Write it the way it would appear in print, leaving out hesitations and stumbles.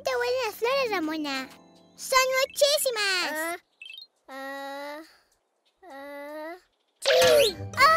bonito huelen las flores, Ramona! ¡Son muchísimas! ¡Ah!